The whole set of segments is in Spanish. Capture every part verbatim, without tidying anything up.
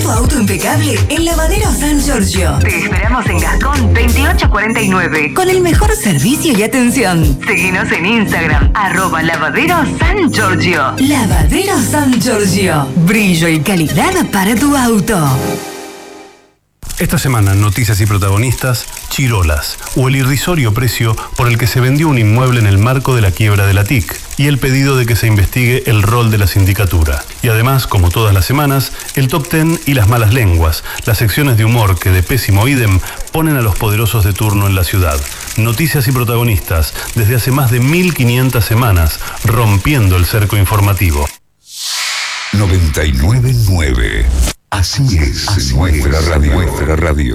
tu auto impecable en Lavadero San Giorgio. Te esperamos en Gascón veintiocho cuarenta y nueve con el mejor servicio y atención. Seguinos en Instagram, arroba Lavadero San Giorgio. Lavadero San Giorgio. Brillo y calidad para tu auto. Esta semana en Noticias y Protagonistas, Chirolas, o el irrisorio precio por el que se vendió un inmueble en el marco de la quiebra de la T I C, y el pedido de que se investigue el rol de la sindicatura. Y además, como todas las semanas, el Top Ten y las malas lenguas, las secciones de humor que de pésimo idem ponen a los poderosos de turno en la ciudad. Noticias y Protagonistas, desde hace más de mil quinientas semanas, rompiendo el cerco informativo. noventa y nueve nueve. Así es, Así nuestra, es radio. nuestra radio.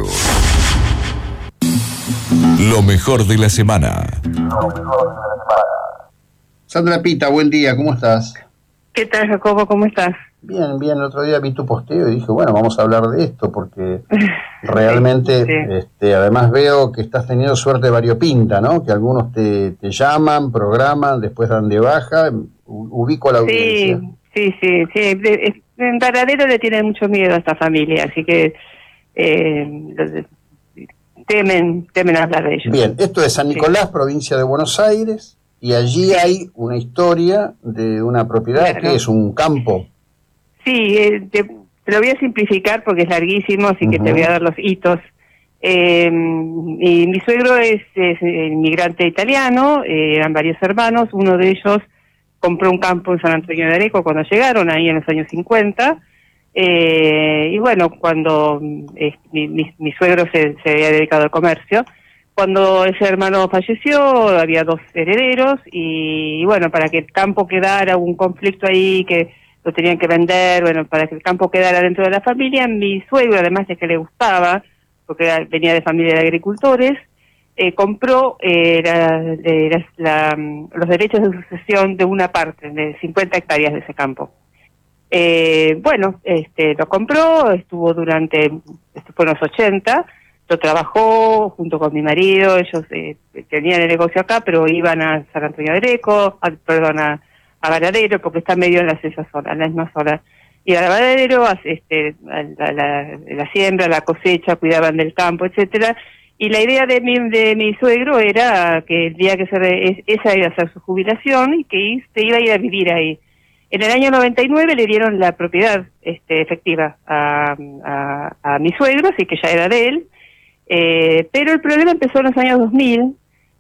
Lo mejor de la semana. Sandra Pita, buen día, ¿cómo estás? ¿Qué tal, Jacobo? ¿Cómo estás? Bien, bien. El otro día vi tu posteo y dije, bueno, vamos a hablar de esto porque realmente, sí. este, además veo que estás teniendo suerte variopinta, ¿no? Que algunos te, te llaman, programan, después dan de baja. Ubico a la audiencia. Sí, sí, sí. sí. En Varadero le tienen mucho miedo a esta familia, así que eh, temen, temen hablar de ellos. Bien, esto es San Nicolás, sí. provincia de Buenos Aires, y allí sí. hay una historia de una propiedad claro. que es un campo. Sí, eh, te, te lo voy a simplificar porque es larguísimo, así uh-huh. que te voy a dar los hitos. Eh, y mi suegro es, es inmigrante italiano, eh, eran varios hermanos, uno de ellos compró un campo en San Antonio de Areco cuando llegaron, ahí en los años cincuenta, eh, y bueno, cuando eh, mi, mi, mi suegro se, se había dedicado al comercio, cuando ese hermano falleció, había dos herederos, y, y bueno, para que el campo quedara, un conflicto ahí que lo tenían que vender, bueno, para que el campo quedara dentro de la familia, mi suegro, además de que le gustaba, porque venía de familia de agricultores, Eh, compró eh, la, la, la, los derechos de sucesión de una parte, de cincuenta hectáreas de ese campo. Eh, bueno, este, lo compró, estuvo durante, esto fue en los ochenta, lo trabajó junto con mi marido, ellos eh, tenían el negocio acá, pero iban a San Antonio de Areco, a, perdón, a, a Varadero, porque está medio en las esas zonas, en la misma zona. Y a Varadero, este, la, la, la siembra, la cosecha, cuidaban del campo, etcétera. Y la idea de mi, de mi suegro era que el día que se re, esa iba a ser su jubilación y que se iba a ir a vivir ahí. En el año noventa y nueve le dieron la propiedad este, efectiva a, a, a mi suegro, así que ya era de él. Eh, pero el problema empezó en los años dos mil,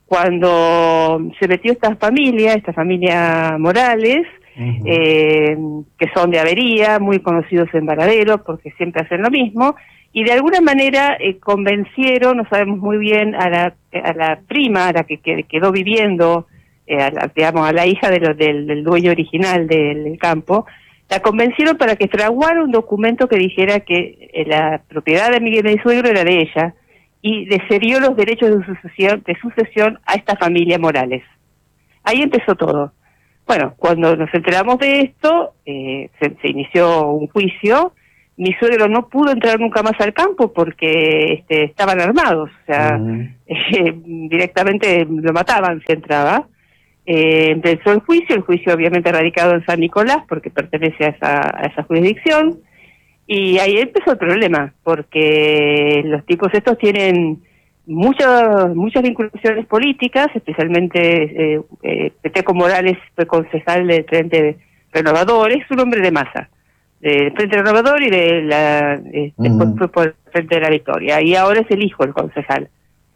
cuando se metió esta familia, esta familia Morales, uh-huh. eh, que son de Avería, muy conocidos en Varadero, porque siempre hacen lo mismo. Y de alguna manera eh, convencieron, no sabemos muy bien, a la a la prima, a la que, que quedó viviendo, eh, a la, digamos, a la hija de lo, del, del dueño original del, del campo, la convencieron para que fraguara un documento que dijera que eh, la propiedad de mi, de mi suegro era de ella, y le cedió los derechos de sucesión, de sucesión a esta familia Morales. Ahí empezó todo. Bueno, cuando nos enteramos de esto, eh, se, se inició un juicio. Mi suegro no pudo entrar nunca más al campo porque este, estaban armados, o sea, uh-huh. eh, directamente lo mataban si entraba. Eh, empezó el juicio, el juicio obviamente radicado en San Nicolás porque pertenece a esa, a esa jurisdicción, y ahí empezó el problema, porque los tipos estos tienen muchas muchas vinculaciones políticas, especialmente eh, eh, Peteco Morales fue concejal del Frente Renovador, es un hombre de masa. Del Frente Renovador y de la eh, uh-huh. después fue por el Frente de la Victoria, y ahora es el hijo del concejal.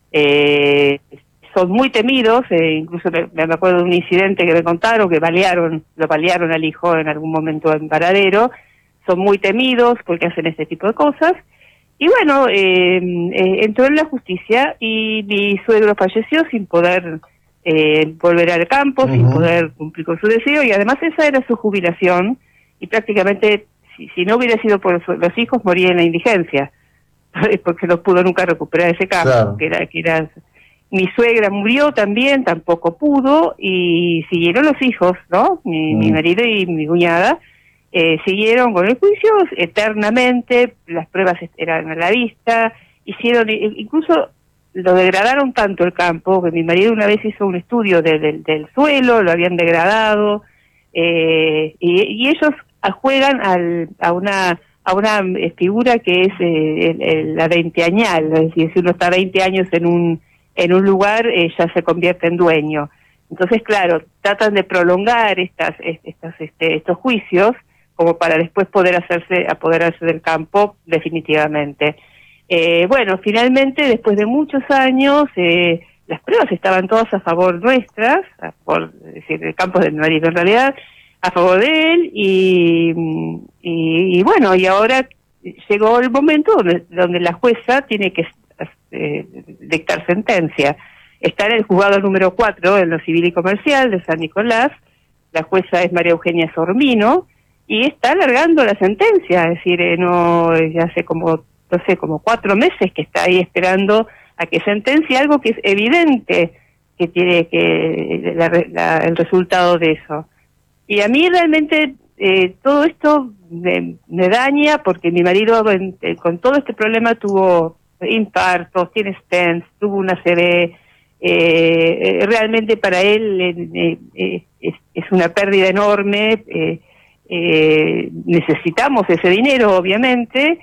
Eh, son muy temidos, eh, incluso me, me acuerdo de un incidente que me contaron, que balearon, lo balearon al hijo en algún momento en Varadero. Son muy temidos porque hacen este tipo de cosas, y bueno, eh, eh, entró en la justicia y mi suegro falleció sin poder eh, volver al campo, uh-huh. sin poder cumplir con su deseo, y además esa era su jubilación, y prácticamente Si, si no hubiera sido por los, los hijos, moría en la indigencia, porque no pudo nunca recuperar ese campo, claro. que era, que era, mi suegra murió también, tampoco pudo, y siguieron los hijos, ¿no? Mi, mm. mi marido y mi cuñada, eh, siguieron con el juicio eternamente, las pruebas eran a la vista, hicieron, incluso lo degradaron tanto el campo, que mi marido una vez hizo un estudio de, de, del suelo, lo habían degradado, eh, y, y ellos juegan al, a una a una eh, figura que es eh, el, el, la veinteañal, es decir, si uno está veinte años en un en un lugar, eh, ya se convierte en dueño. Entonces, claro, tratan de prolongar estas, estas este, estos juicios como para después poder hacerse apoderarse del campo definitivamente. Eh, bueno, finalmente, después de muchos años, eh, las pruebas estaban todas a favor nuestras, a favor, es decir, del campo del marido en realidad, a favor de él, y, y, y bueno, y ahora llegó el momento donde, donde la jueza tiene que eh, dictar sentencia. Está en el juzgado número cuatro, en lo civil y comercial de San Nicolás. La jueza es María Eugenia Sormino, y está alargando la sentencia, es decir, eh, no, ya hace como, no sé, como cuatro meses que está ahí esperando a que sentencie algo que es evidente que tiene que la, la, el resultado de eso. Y a mí realmente eh, todo esto me, me daña, porque mi marido en, eh, con todo este problema tuvo infartos, tiene stents, tuvo una C V. Eh, realmente para él eh, eh, es, es una pérdida enorme. eh, eh, necesitamos ese dinero, obviamente,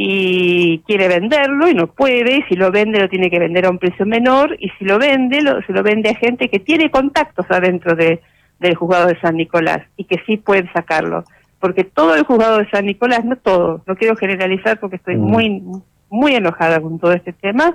y quiere venderlo y no puede, y si lo vende lo tiene que vender a un precio menor, y si lo vende, lo, se lo vende a gente que tiene contactos adentro de, del juzgado de San Nicolás, y que sí pueden sacarlo, porque todo el juzgado de San Nicolás, no todo, no quiero generalizar porque estoy mm. muy, muy enojada con todo este tema,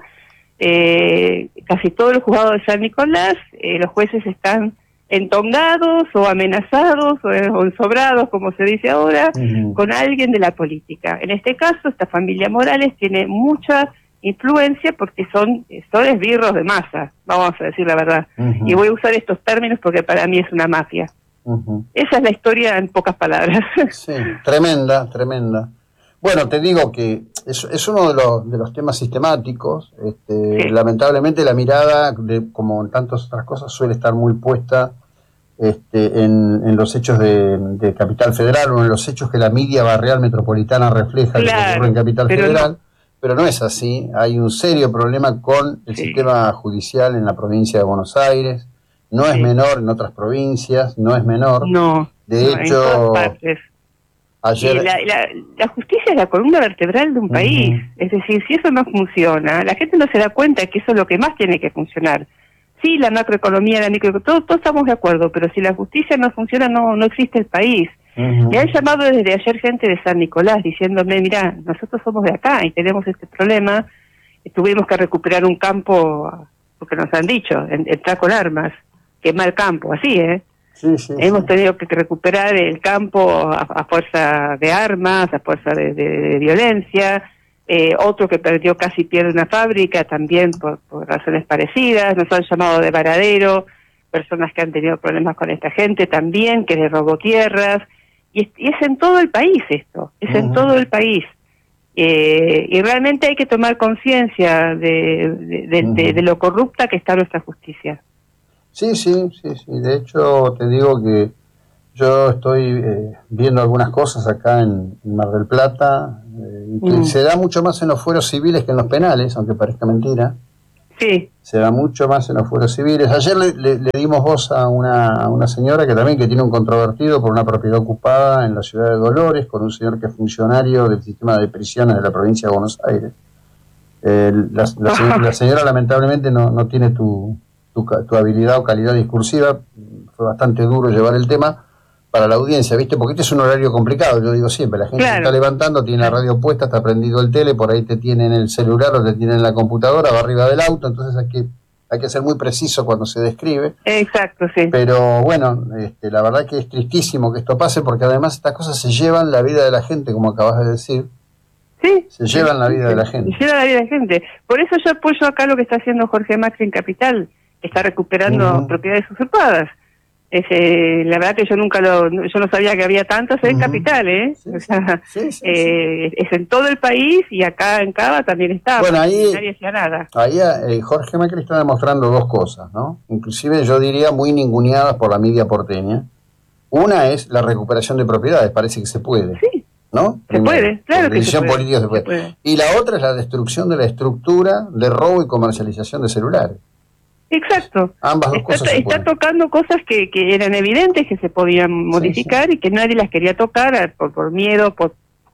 eh, casi todo el juzgado de San Nicolás, eh, los jueces están entongados o amenazados o, o ensobrados, como se dice ahora, uh-huh. con alguien de la política. En este caso, esta familia Morales tiene mucha influencia porque son, son esbirros de masa, vamos a decir la verdad. Uh-huh. Y voy a usar estos términos porque para mí es una mafia. Uh-huh. Esa es la historia en pocas palabras. Sí, tremenda, tremenda. Bueno, te digo que es, es uno de los, de los temas sistemáticos. Este, sí. Lamentablemente la mirada, de, como en tantas otras cosas, suele estar muy puesta este, en, en los hechos de, de Capital Federal, o en los hechos que la media barrial metropolitana refleja, claro, que ocurre en Capital pero Federal, no. pero no es así. Hay un serio problema con el sí. sistema judicial en la provincia de Buenos Aires. No es sí. menor en otras provincias, no es menor. No, de no, hecho... en todas partes. Ayer... La, la, la justicia es la columna vertebral de un uh-huh. país. Es decir, si eso no funciona, la gente no se da cuenta de que eso es lo que más tiene que funcionar. Sí, la macroeconomía, la microeconomía, todos, todos estamos de acuerdo, pero si la justicia no funciona, no no existe el país. Uh-huh. Me han llamado desde ayer gente de San Nicolás diciéndome, mira, nosotros somos de acá y tenemos este problema, tuvimos que recuperar un campo, porque nos han dicho, entrar con armas, quemar el campo, así, ¿eh? Sí, sí, Hemos sí. tenido que recuperar el campo a, a fuerza de armas, a fuerza de, de, de violencia. Eh, otro que perdió, casi pierde una fábrica, también por, por razones parecidas. Nos han llamado de varadero, personas que han tenido problemas con esta gente también, que les robó tierras. Y es, y es en todo el país esto, es uh-huh. en todo el país. Eh, y realmente hay que tomar conciencia de, de, de, uh-huh. de, de lo corrupta que está nuestra justicia. Sí, sí, sí, sí. De hecho, te digo que yo estoy eh, viendo algunas cosas acá en, en Mar del Plata, eh, y que mm. se da mucho más en los fueros civiles que en los penales, aunque parezca mentira. Sí. Se da mucho más en los fueros civiles. Ayer le, le, le dimos voz a una, a una señora que también que tiene un controvertido por una propiedad ocupada en la ciudad de Dolores, con un señor que es funcionario del sistema de prisiones de la provincia de Buenos Aires. Eh, la, la, señora, la señora lamentablemente no, no tiene tu... Tu, tu habilidad o calidad discursiva. Fue bastante duro llevar el tema para la audiencia, ¿viste? Porque este es un horario complicado, yo digo siempre, la gente claro. se está levantando, tiene la radio puesta, está prendido el tele, por ahí te tienen el celular o te tienen la computadora, va arriba del auto, entonces hay que hay que ser muy preciso cuando se describe. Exacto, sí. Pero bueno, este, la verdad que es tristísimo que esto pase, porque además estas cosas se llevan la vida de la gente, como acabas de decir. Sí. Se llevan la vida sí, de la gente. Se llevan la vida de la gente. Por eso yo apoyo acá lo que está haciendo Jorge Macri en Capital, está recuperando uh-huh. propiedades usurpadas. Es, eh, la verdad que yo nunca lo, yo no sabía que había tantas en uh-huh. Capital, ¿eh? Sí, o sea, sí, sí, eh, sí. es en todo el país y acá en Cava también está. Bueno, ahí, nadie hacía nada. Ahí eh, Jorge Macri está demostrando dos cosas, ¿no? Inclusive yo diría muy ninguneadas por la media porteña. Una es la recuperación de propiedades, parece que se puede. Sí. ¿No? Se Primero, puede, claro que se puede. Política se puede. se puede. Y la otra es la destrucción de la estructura de robo y comercialización de celulares. Exacto. Ambas dos está, cosas se está tocando cosas que, que eran evidentes que se podían modificar sí, sí. y que nadie las quería tocar por, por miedo, por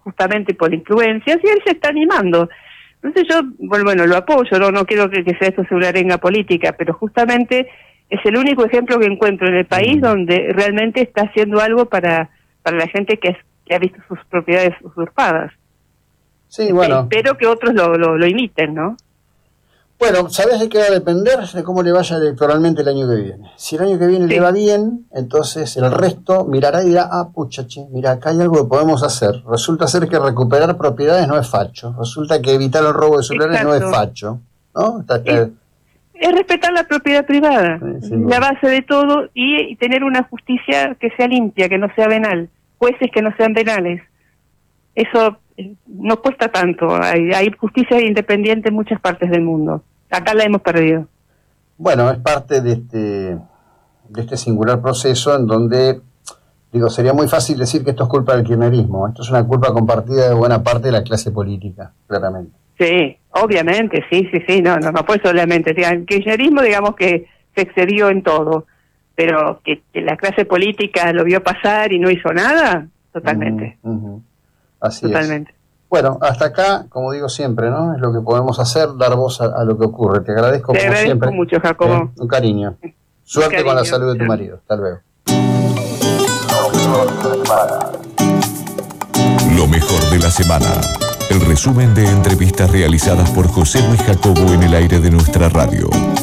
justamente por influencias, y él se está animando. Entonces yo, bueno, bueno lo apoyo, no no quiero que, que sea esto una arenga política, pero justamente es el único ejemplo que encuentro en el país mm. donde realmente está haciendo algo para, para la gente que, es, que ha visto sus propiedades usurpadas. Sí, bueno. Espero que otros lo, lo, lo imiten, ¿no? Bueno, ¿sabés de qué va a depender? De cómo le vaya electoralmente el año que viene. Si el año que viene sí. le va bien, entonces el resto mirará y dirá, ah, pucha, che, mira, acá hay algo que podemos hacer. Resulta ser que recuperar propiedades no es facho. Resulta que evitar el robo de celulares no es facho. ¿No? Está, está... Es, es respetar la propiedad privada, sí, la base de todo, y, y tener una justicia que sea limpia, que no sea venal, jueces que no sean venales. Eso no cuesta tanto. Hay, hay justicia independiente en muchas partes del mundo. Acá la hemos perdido. Bueno, es parte de este, de este singular proceso en donde, digo, sería muy fácil decir que esto es culpa del kirchnerismo. Esto es una culpa compartida de buena parte de la clase política, claramente. Sí, obviamente, sí, sí, sí, no, no, no fue solamente. El kirchnerismo, digamos que se excedió en todo, pero que, que la clase política lo vio pasar y no hizo nada, totalmente. Uh-huh, uh-huh. Así totalmente. Es. Bueno, hasta acá, como digo siempre, ¿no? Es lo que podemos hacer, dar voz a, a lo que ocurre. Te agradezco, Te como agradezco siempre. mucho, Jacobo. Eh, un cariño. Suerte cariño. Con la salud de tu marido. Hasta luego. Lo mejor de la semana. El resumen de entrevistas realizadas por José Luis Jacobo en el aire de nuestra radio.